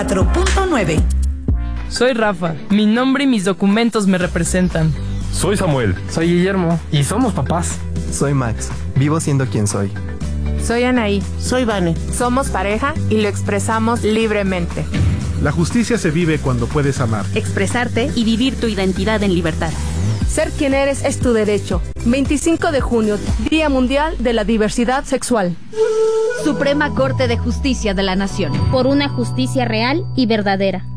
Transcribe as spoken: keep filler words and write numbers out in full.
cuatro punto nueve. Soy Rafa. Mi nombre y mis documentos me representan. Soy Samuel. Soy Guillermo. Y somos papás. Soy Max. Vivo siendo quien soy. Soy Anaí. Soy Vane. Somos pareja y lo expresamos libremente. La justicia se vive cuando puedes amar, expresarte y vivir tu identidad en libertad. Ser quien eres es tu derecho. veinticinco de junio, Día Mundial de la Diversidad Sexual. Suprema Corte de Justicia de la Nación. Por una justicia real y verdadera.